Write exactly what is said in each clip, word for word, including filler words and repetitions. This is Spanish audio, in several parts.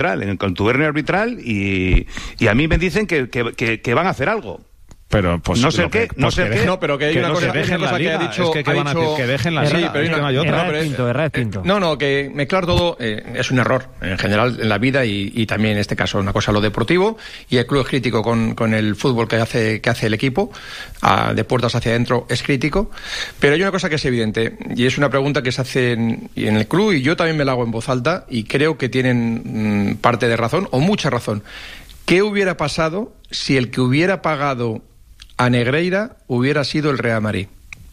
en el contubernio arbitral y, y a mí me dicen que, que, que, que van a hacer algo. Pero pues no sé qué, no sé qué. No, pero que hay que una no cosa, se dejen una cosa la que liga. ha dicho, Es que, ¿qué ha van a dicho, decir? Que dejen la sí, liga. pero hay Es una, que no hay otra. no, pero Errar es- Pinto, errar Pinto. No, no, que mezclar todo eh, es un error en general en la vida y, y también en este caso una cosa lo deportivo y el club es crítico con, con el fútbol que hace que hace el equipo, a, de puertas hacia adentro es crítico, pero hay una cosa que es evidente y es una pregunta que se hace en, en el club y yo también me la hago en voz alta y creo que tienen mmm, parte de razón o mucha razón. ¿Qué hubiera pasado si el que hubiera pagado a Negreira hubiera sido el Real Madrid?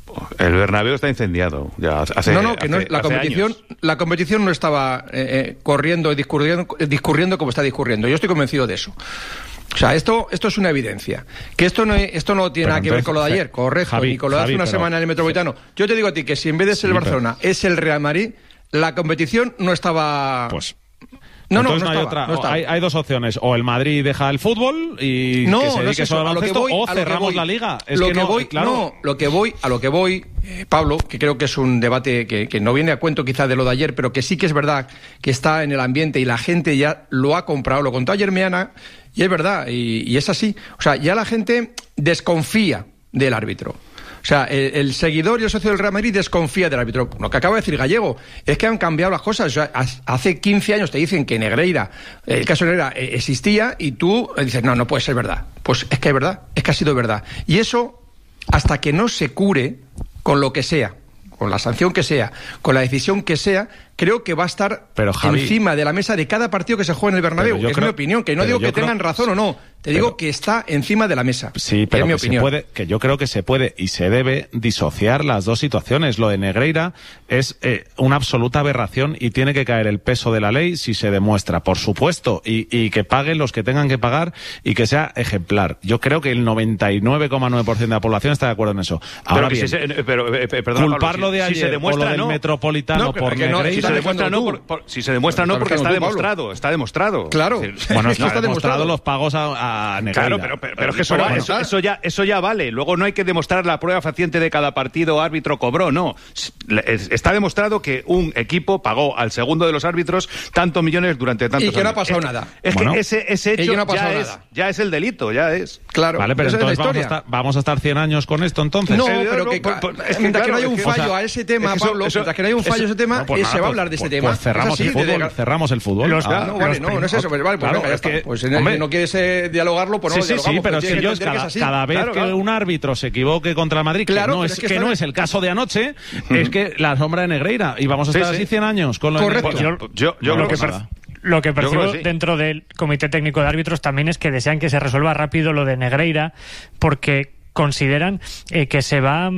El Bernabéu está incendiado. Ya hace, no, no, que no, hace, la hace competición, años. la competición no estaba eh, eh, corriendo y discurriendo, discurriendo como está discurriendo. Yo estoy convencido de eso. O sea, esto, esto es una evidencia. Que esto no, esto no tiene Pero nada que ver entonces, con lo de ayer, correcto, Javi, ni con lo de hace Javi, una pero- semana en el Metropolitano. Yo te digo a ti que si en vez de ser Sí, el Barcelona es el Real Madrid, la competición no estaba... Pues... no, no, Entonces no, no hay estaba, otra. no estaba. Hay, hay dos opciones. O el Madrid deja el fútbol y No, que se no dedique es solo eso. al A lo que baloncesto, voy, o a lo que cerramos voy. la liga. Es lo que, que no, voy, claro. no, lo que voy, a lo que voy, eh, Pablo, que creo que es un debate que, que no viene a cuento quizás de lo de ayer, pero que sí que es verdad que está en el ambiente y la gente ya lo ha comprado. Lo contó ayer Meana y es verdad, y, y es así. O sea, ya la gente desconfía del árbitro. O sea, el, el seguidor y el socio del Real Madrid desconfía del árbitro. Lo que acaba de decir Gallego es que han cambiado las cosas. O sea, hace quince años te dicen que Negreira, el caso de Negreira eh, existía y tú dices, no, no puede ser verdad. Pues es que es verdad, es que ha sido verdad. Y eso, hasta que no se cure con lo que sea, con la sanción que sea, con la decisión que sea, creo que va a estar Pero, Javi, encima de la mesa de cada partido que se juegue en el Bernabéu. Pero yo Es creo- mi opinión, que no pero digo yo que creo- tengan razón o no. Te pero- digo que está encima de la mesa. Sí, pero es mi que, se opinión. puede, que yo creo que se puede y se debe disociar las dos situaciones. Lo de Negreira es eh, una absoluta aberración y tiene que caer el peso de la ley si se demuestra, por supuesto, y, y que paguen los que tengan que pagar y que sea ejemplar. Yo creo que el noventa y nueve coma nueve por ciento de la población está de acuerdo en eso. Ahora pero, bien, si se, pero eh, perdona, culparlo Pablo, si, de ayer si se demuestra, o lo del no. Metropolitano No, pero por es que no, Negreira... Si se demuestra no, por, por- si se demuestra no, porque está Tú, Pablo. demostrado, está demostrado. Claro. Es decir, Bueno, Es que está está demostrado demostrado. los pagos a, a Negreira. Claro, pero, pero, pero es que eso, Pero va- bueno, eso, está. eso ya, eso ya vale. Luego no hay que demostrar la prueba fehaciente de cada partido árbitro cobró, no. Es- Está demostrado que un equipo pagó al segundo de los árbitros tantos millones durante tantos Y que no ha años. pasado Es- nada. Es Bueno. que ese, ese Y hecho que no ha ya, pasado es, nada. ya es el delito, ya es. Claro, Vale, pero esa es la entonces vamos a, historia. estar, vamos a estar cien años con esto, entonces. No, Eh, pero no, que, por- por- es que mientras que claro, no haya un es que, o fallo sea, a ese tema, es que eso- Pablo, eso- mientras que no haya un fallo a eso- ese tema, No, pues eh, nada, se va a pues- hablar de ese pues- tema. Pues cerramos Es así, el fútbol, de- cerramos el fútbol. Los- Ah, No, vale, no, no es eso. Pues, vale, pues Claro, venga, ya es que, está. Pues si hombre, no quieres eh, dialogarlo, pues no sí, lo sí, dialogamos. sí, pero tienes si que yo entender que cada, es así. cada vez Claro, que claro. un árbitro se equivoque contra el Madrid, que, Claro, no, pero es, es que que está- no es el caso de anoche, es que la sombra de Negreira, y vamos a Sí, estar sí. así cien años con lo de Correcto. Negreira. Yo, yo, yo No, creo no que pasa per- nada. Lo que percibo creo que sí. dentro del Comité Técnico de Árbitros también es que desean que se resuelva rápido lo de Negreira, porque consideran eh, que se va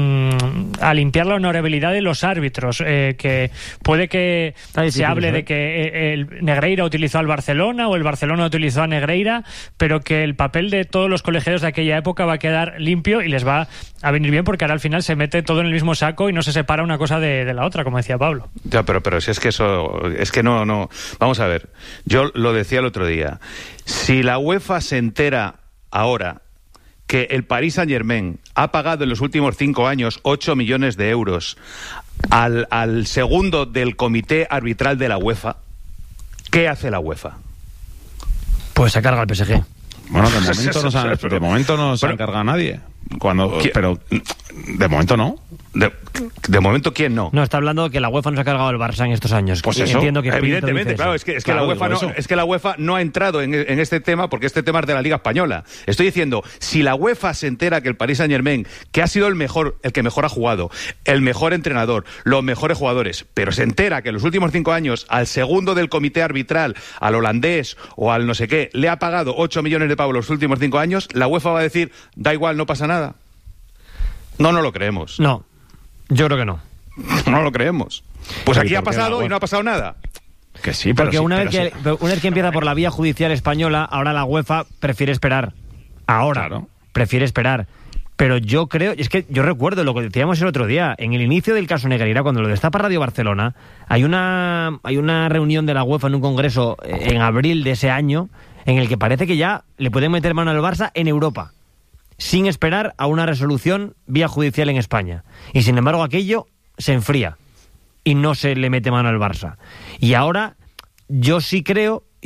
mm, a limpiar la honorabilidad de los árbitros, eh, que puede que difícil, se hable ¿eh? de que eh, el Negreira utilizó al Barcelona o el Barcelona utilizó a Negreira, pero que el papel de todos los colegiados de aquella época va a quedar limpio y les va a venir bien, porque ahora al final se mete todo en el mismo saco y no se separa una cosa de, de la otra, como decía Pablo. Ya, pero, pero si es que eso, es que no, no. Vamos a ver, yo lo decía el otro día. Si la UEFA se entera ahora que el Paris Saint-Germain ha pagado en los últimos cinco años ocho millones de euros al, al segundo del comité arbitral de la UEFA, ¿qué hace la UEFA? Pues se carga el P S G. Bueno, de momento no se, ha- de momento no se Pero- encarga nadie. Cuando, ¿Quién? pero de momento no. De, de momento, ¿quién no? No, está hablando de que la UEFA no se ha cargado el Barça en estos años. Pues eso, Entiendo que Pinto Evidentemente, dice claro, eso. es que, es, que Claro, la UEFA digo no, eso. es que la UEFA no ha entrado en, en este tema porque este tema es de la Liga Española. Estoy diciendo, si la UEFA se entera que el Paris Saint-Germain, que ha sido el mejor, el que mejor ha jugado, el mejor entrenador, los mejores jugadores, pero se entera que en los últimos cinco años al segundo del comité arbitral, al holandés o al no sé qué, le ha pagado ocho millones de pavos los últimos cinco años, la UEFA va a decir, da igual, no pasa nada. No, no lo creemos. No, yo creo que no. No lo creemos. Pues Pero aquí ¿y ha por qué la pasado y UEFA? no ha pasado nada. Que sí, pero Porque sí, una, pero vez que, sí. pero una vez que empieza por la vía judicial española, ahora la UEFA prefiere esperar. Ahora. Claro. Prefiere esperar. Pero yo creo, es que yo recuerdo lo que decíamos el otro día, en el inicio del caso Negreira, cuando lo destapa Radio Barcelona, hay una, hay una reunión de la UEFA en un congreso eh, en abril de ese año, en el que parece que ya le pueden meter mano al Barça en Europa, sin esperar a una resolución vía judicial en España. Y sin embargo aquello se enfría y no se le mete mano al Barça. Y ahora yo sí creo